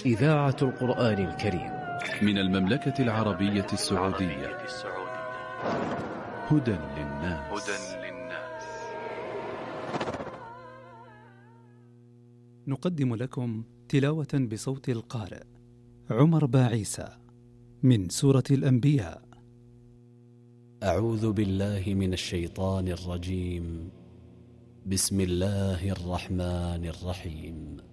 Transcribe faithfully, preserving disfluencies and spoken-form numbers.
إذاعة القرآن الكريم من المملكة العربية السعودية. هدى للناس. نقدم لكم تلاوة بصوت القارئ عمر باعيسى من سورة الأنبياء. أعوذ بالله من الشيطان الرجيم. بسم الله الرحمن الرحيم.